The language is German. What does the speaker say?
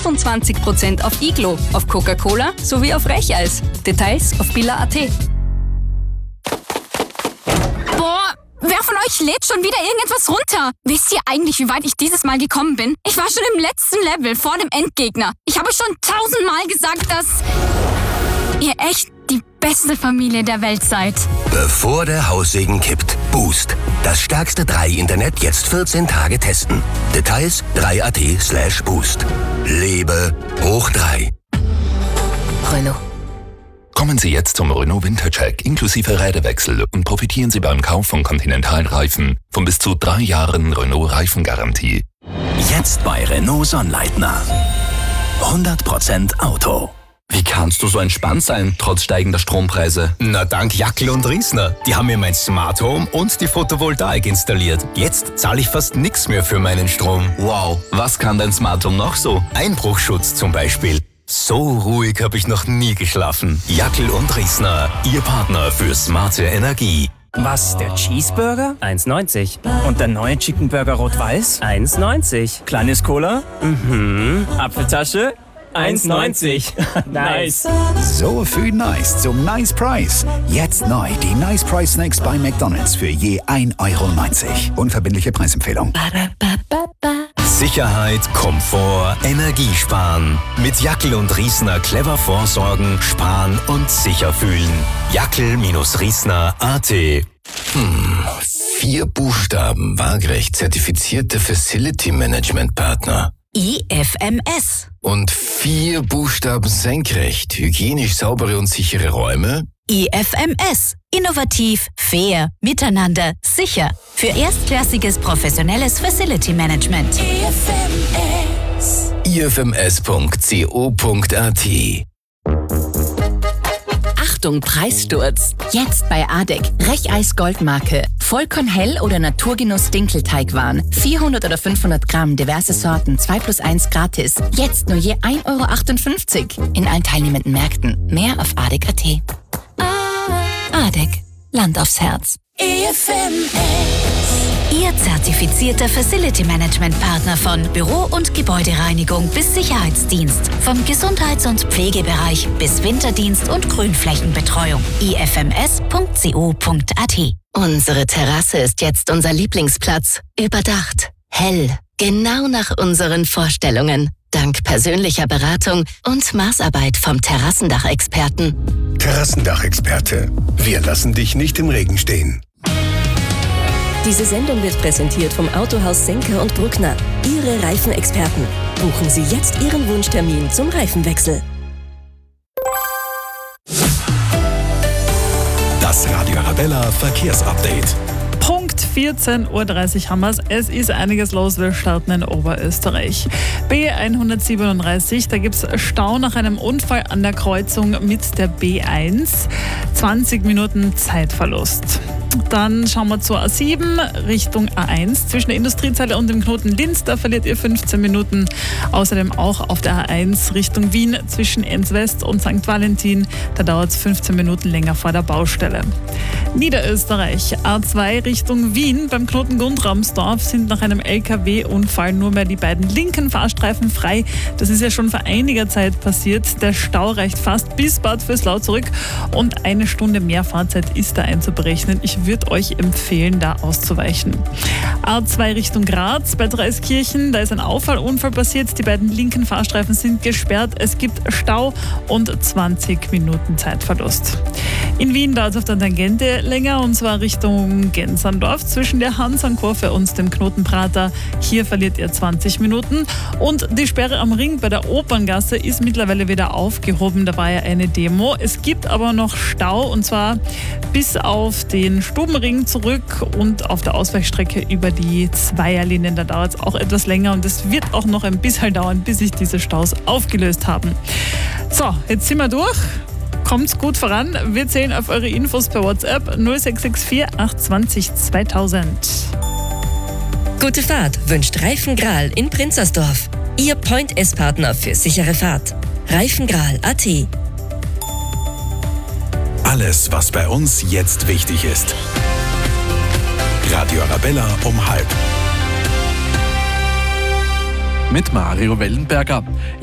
25% auf Iglo, auf Coca-Cola sowie auf Recheis. Details auf billa.at. Boah, wer von euch lädt schon wieder irgendetwas runter? Wisst ihr eigentlich, wie weit ich dieses Mal gekommen bin? Ich war schon im letzten Level, vor dem Endgegner. Ich habe euch schon 1000-mal gesagt, dass ihr echt die beste Familie der Welt seid. Bevor der Haussegen kippt, Boost. Das stärkste 3-Internet jetzt 14 Tage testen. Details 3.at/boost. Lebe hoch 3. Renault. Kommen Sie jetzt zum Renault Wintercheck inklusive Räderwechsel und profitieren Sie beim Kauf von Continental-Reifen von bis zu 3 Jahren Renault-Reifengarantie. Jetzt bei Renault Sonnleitner. 100% Auto. Wie kannst du so entspannt sein, trotz steigender Strompreise? Na, dank Jackel und Riesner. Die haben mir mein Smart Home und die Photovoltaik installiert. Jetzt zahle ich fast nichts mehr für meinen Strom. Wow, was kann dein Smart Home noch so? Einbruchschutz zum Beispiel. So ruhig habe ich noch nie geschlafen. Jackel und Riesner, Ihr Partner für smarte Energie. Was, der Cheeseburger? 1,90. Und der neue Chicken Burger Rot-Weiß? 1,90. Kleines Cola? Apfeltasche? 1,90. Nice. So viel Nice zum Nice Price. Jetzt neu die Nice Price Snacks bei McDonald's für je 1,90 €. Unverbindliche Preisempfehlung. Sicherheit, Komfort, Energiesparen. Mit Jackel und Riesner clever vorsorgen, sparen und sicher fühlen. Jackel-Riesner.at. 4 Buchstaben, waagerecht zertifizierte Facility Management Partner. IFMS. Und 4 Buchstaben senkrecht, hygienisch saubere und sichere Räume. IFMS. Innovativ, fair, miteinander, sicher. Für erstklassiges professionelles Facility Management. ifms.co.at. Achtung, Preissturz. Jetzt bei ADEC. Recheis Goldmarke. Vollkornhell oder Naturgenuss Dinkelteigwaren. 400 oder 500 Gramm, diverse Sorten, 2+1 gratis. Jetzt nur je 1,58 € in allen teilnehmenden Märkten. Mehr auf ADEC.at. ADEC. Land aufs Herz. Ihr zertifizierter Facility Management Partner von Büro- und Gebäudereinigung bis Sicherheitsdienst. Vom Gesundheits- und Pflegebereich bis Winterdienst und Grünflächenbetreuung. ifms.co.at. Unsere Terrasse ist jetzt unser Lieblingsplatz. Überdacht. Hell. Genau nach unseren Vorstellungen. Dank persönlicher Beratung und Maßarbeit vom Terrassendachexperten. Terrassendachexperte. Wir lassen dich nicht im Regen stehen. Diese Sendung wird präsentiert vom Autohaus Senker und Bruckner. Ihre Reifenexperten. Buchen Sie jetzt Ihren Wunschtermin zum Reifenwechsel. Das Radio Arabella Verkehrsupdate. Punkt 14:30 Uhr haben wir es. Es ist einiges los. Wir starten in Oberösterreich. B137, da gibt es Stau nach einem Unfall an der Kreuzung mit der B1. 20 Minuten Zeitverlust. Dann schauen wir zur A7 Richtung A1. Zwischen der Industriezeile und dem Knoten Linz, da verliert ihr 15 Minuten. Außerdem auch auf der A1 Richtung Wien zwischen Enns West und St. Valentin. Da dauert es 15 Minuten länger vor der Baustelle. Niederösterreich, A2 Richtung Wien. Beim Knoten Gundramsdorf sind nach einem LKW-Unfall nur mehr die beiden linken Fahrstreifen frei. Das ist ja schon vor einiger Zeit passiert. Der Stau reicht fast bis Bad Vöslau zurück und 1 Stunde mehr Fahrzeit ist da einzuberechnen. Ich würde euch empfehlen, da auszuweichen. A2 Richtung Graz bei Dreiskirchen, da ist ein Auffallunfall passiert. Die beiden linken Fahrstreifen sind gesperrt. Es gibt Stau und 20 Minuten Zeitverlust. In Wien dauert es auf der Tangente länger und zwar Richtung Genserndorf zwischen der Hansernkurve und dem Knoten Prater. Hier verliert ihr 20 Minuten. Und die Sperre am Ring bei der Operngasse ist mittlerweile wieder aufgehoben. Da war ja eine Demo. Es gibt aber noch Stau und zwar bis auf den Stubenring zurück und auf der Ausweichstrecke über die Zweierlinien. Da dauert es auch etwas länger und es wird auch noch ein bisschen dauern, bis sich diese Staus aufgelöst haben. So, jetzt sind wir durch. Kommt's gut voran. Wir zählen auf eure Infos per WhatsApp 0664 820 2000. Gute Fahrt wünscht Reifengral in Prinzersdorf. Ihr Point-S-Partner für sichere Fahrt. Reifengral.at. Alles, was bei uns jetzt wichtig ist. Radio Arabella um 12:30. Mit Mario Wellenberger.